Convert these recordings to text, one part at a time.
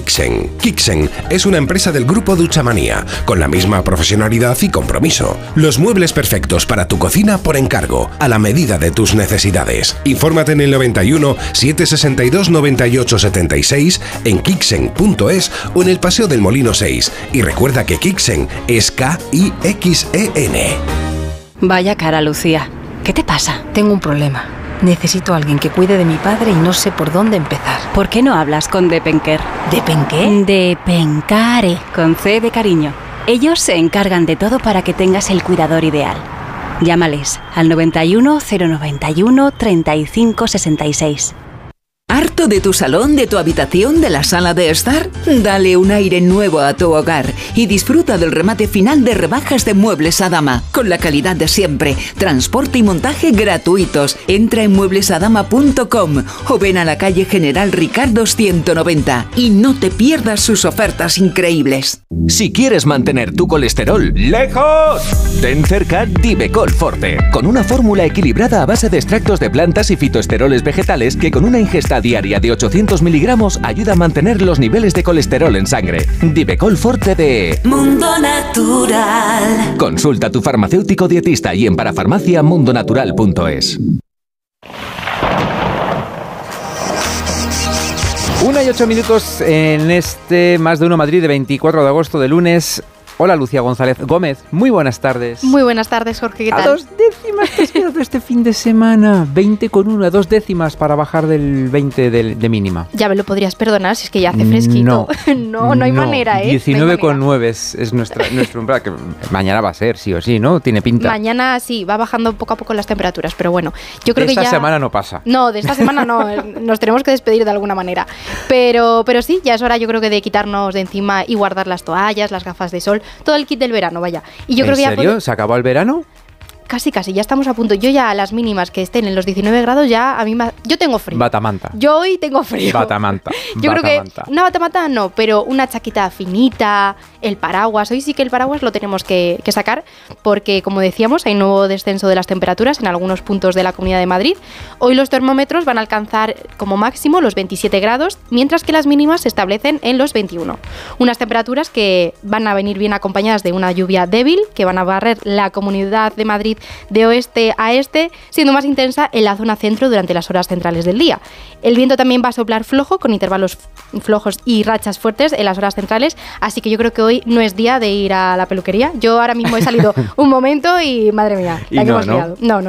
Kixen. Kixen es una empresa del grupo Duchamanía, con la misma profesionalidad y compromiso. Los muebles perfectos para tu cocina por encargo, a la medida de tus necesidades. Infórmate en el 91 762 98 76, en kixen.es o en el Paseo del Molino 6. Y recuerda que Kixen es K-I-X-E-N. Vaya cara, Lucía. ¿Qué te pasa? Tengo un problema. Necesito a alguien que cuide de mi padre y no sé por dónde empezar. ¿Por qué no hablas con Depenker? ¿Depenqué? Depencare, con C de cariño. Ellos se encargan de todo para que tengas el cuidador ideal. Llámales al 91 091 35 66. ¿Harto de tu salón, de tu habitación, de la sala de estar? Dale un aire nuevo a tu hogar y disfruta del remate final de rebajas de Muebles Adama, con la calidad de siempre, transporte y montaje gratuitos. Entra en mueblesadama.com o ven a la calle General Ricardo 190 y no te pierdas sus ofertas increíbles. Si quieres mantener tu colesterol lejos, ten cerca Divecol Forte, con una fórmula equilibrada a base de extractos de plantas y fitoesteroles vegetales que con una ingesta diaria de 800 miligramos ayuda a mantener los niveles de colesterol en sangre. Divecol Forte de Mundo Natural. Consulta a tu farmacéutico dietista y en parafarmaciamundonatural.es. 1:08 en este Más de Uno Madrid de 24 de agosto de lunes. Hola, Lucía González Gómez, muy buenas tardes. Muy buenas tardes, Jorge, ¿qué tal? A 2 décimas te has quedado este fin de semana, 20,1, a 2 décimas para bajar del 20 de mínima. Ya me lo podrías perdonar si es que ya hace fresquito. No hay manera, ¿eh? 19,9 es nuestro umbral, que mañana va a ser, sí o sí, ¿no? Tiene pinta. Mañana sí, va bajando poco a poco las temperaturas, pero bueno, yo creo que ya... De esta semana no pasa. No, de esta semana no, nos tenemos que despedir de alguna manera. Pero sí, ya es hora yo creo que de quitarnos de encima y guardar las toallas, las gafas de sol, todo el kit del verano, vaya. Y yo creo que ¿En serio? ¿Se acabó el verano? Casi, ya estamos a punto. Yo ya a las mínimas que estén en los 19 grados ya a mí yo tengo frío. Batamanta. Yo hoy tengo frío. Batamanta. Yo creo que una batamanta no, pero una chaqueta finita, el paraguas. Hoy sí que el paraguas lo tenemos que sacar porque, como decíamos, hay nuevo descenso de las temperaturas en algunos puntos de la Comunidad de Madrid. Hoy los termómetros van a alcanzar como máximo los 27 grados, mientras que las mínimas se establecen en los 21. Unas temperaturas que van a venir bien acompañadas de una lluvia débil que van a barrer la Comunidad de Madrid de oeste a este, siendo más intensa en la zona centro durante las horas centrales del día. El viento también va a soplar flojo, con intervalos flojos y rachas fuertes en las horas centrales, así que yo creo que hoy no es día de ir a la peluquería. Yo ahora mismo he salido un momento y madre mía, la que hemos liado. No.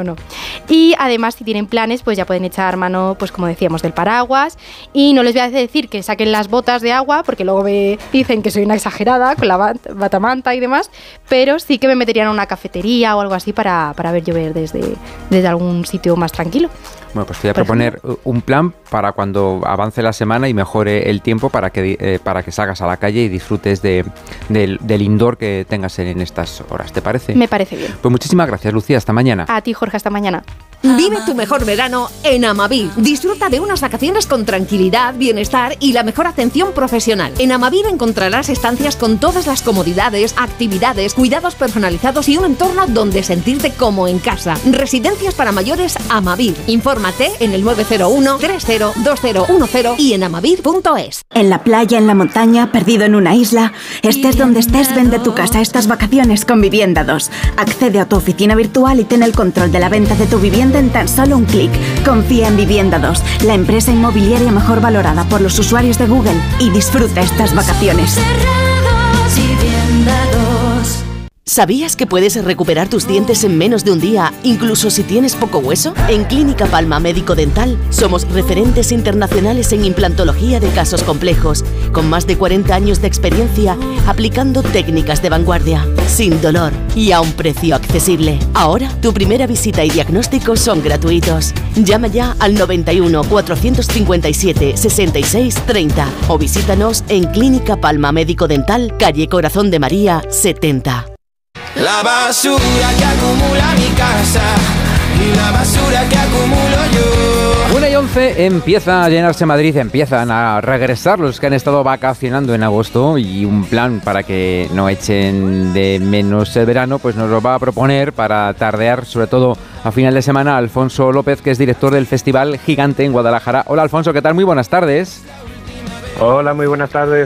Y además, si tienen planes, pues ya pueden echar mano, pues como decíamos, del paraguas. Y no les voy a decir que saquen las botas de agua, porque luego me dicen que soy una exagerada con la batamanta y demás, pero sí que me meterían a una cafetería o algo así para ver llover desde algún sitio más tranquilo. Bueno, pues te voy a proponer un plan para cuando avance la semana y mejore el tiempo para que salgas a la calle y disfrutes del indoor que tengas en estas horas. ¿Te parece? Me parece bien. Pues muchísimas gracias, Lucía. Hasta mañana. A ti, Jorge. Hasta mañana. Vive tu mejor verano en Amavir. Disfruta de unas vacaciones con tranquilidad, bienestar y la mejor atención profesional. En Amavir encontrarás estancias con todas las comodidades, actividades, cuidados personalizados y un entorno donde sentirte como en casa. Residencias para mayores Amavir. Infórmate en el 901 302010 y en amavir.es. En la playa, en la montaña, perdido en una isla, estés donde estés, vende tu casa estas vacaciones con Vivienda 2. Accede a tu oficina virtual y ten el control de la venta de tu vivienda en tan solo un clic. Confía en Vivienda 2, la empresa inmobiliaria mejor valorada por los usuarios de Google, y disfruta estas vacaciones. ¿Sabías que puedes recuperar tus dientes en menos de un día, incluso si tienes poco hueso? En Clínica Palma Médico Dental somos referentes internacionales en implantología de casos complejos, con más de 40 años de experiencia aplicando técnicas de vanguardia, sin dolor y a un precio accesible. Ahora, tu primera visita y diagnóstico son gratuitos. Llama ya al 91 457 66 30 o visítanos en Clínica Palma Médico Dental, calle Corazón de María 70. La basura que acumula mi casa y la basura que acumulo yo. 1:11 empieza a llenarse Madrid, empiezan a regresar los que han estado vacacionando en agosto, y un plan para que no echen de menos el verano, pues nos lo va a proponer para tardear, sobre todo a final de semana, Alfonso López, que es director del Festival Gigante en Guadalajara. Hola, Alfonso, ¿qué tal? Muy buenas tardes. Hola, muy buenas tardes.